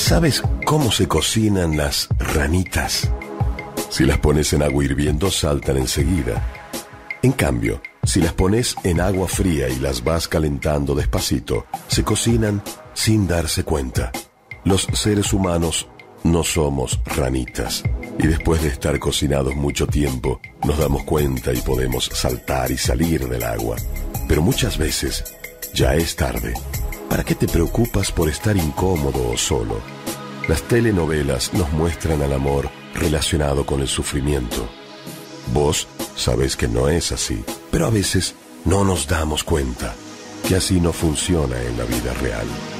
¿Sabes cómo se cocinan las ranitas? Si las pones en agua hirviendo, saltan enseguida. En cambio, si las pones en agua fría y las vas calentando despacito, se cocinan sin darse cuenta. Los seres humanos no somos ranitas. Y después de estar cocinados mucho tiempo, nos damos cuenta y podemos saltar y salir del agua. Pero muchas veces, ya es tarde. ¿Para qué te preocupas por estar incómodo o solo? Las telenovelas nos muestran al amor relacionado con el sufrimiento. Vos sabés que no es así, pero a veces no nos damos cuenta que así no funciona en la vida real.